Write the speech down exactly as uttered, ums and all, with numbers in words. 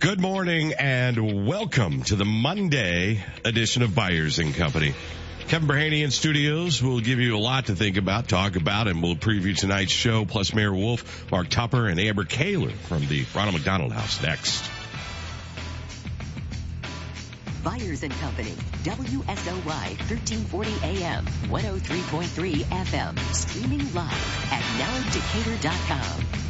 Good morning and welcome to the Monday edition of Byers and Company. Kevin Brahaney in studios will give you a lot to think about, talk about, and we'll preview tonight's show, plus Mayor Wolf, Mark Tupper, and Amber Kaler from the Ronald McDonald House next. Byers and Company, W S O Y thirteen forty A M, one oh three point three F M, streaming live at now decatur dot com.